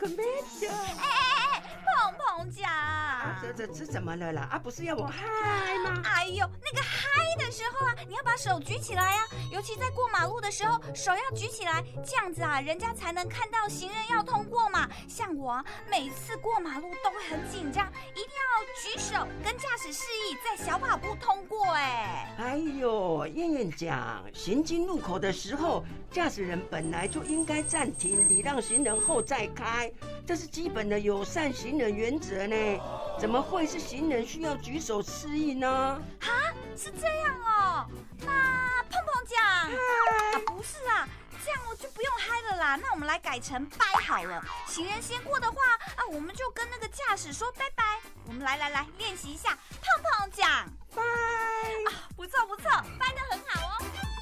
没的。 碰碰奖， 这怎么了啦？不是要我嗨吗？ 哎呦，那个嗨的时候啊，你要把手举起来啊，尤其在过马路的时候，手要举起来，这样子啊，人家才能看到行人要通过嘛。像我啊，每次过马路都会很紧张，一定要举手跟驾驶示意，在小跑步通过。 哎呦，燕燕讲，行经路口的时候，驾驶人本来就应该暂停，礼让行人后再开，这是基本的友善行人原则呢。怎么会是行人需要举手示意呢？ 是这样哦。那碰碰奖不是啊，这样我就不用嗨了啦。那我们来改成拜好了。行人先过的话我们就跟那个驾驶说拜拜。我们来练习一下碰碰奖， 拜不错，拜得很好哦。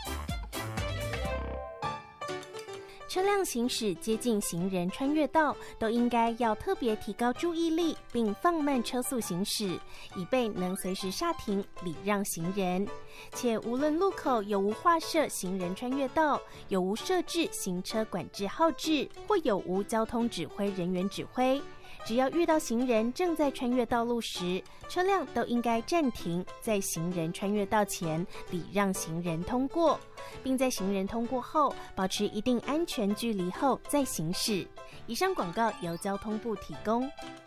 车辆行驶接近行人穿越道，都应该要特别提高注意力，并放慢车速行驶，以备能随时刹停礼让行人。且无论路口有无划设行人穿越道，有无设置行车管制号志，或有无交通指挥人员指挥，只要遇到行人正在穿越道路时，车辆都应该暂停，在行人穿越道前礼让行人通过，并在行人通过后保持一定安全距离后再行驶。以上广告由交通部提供。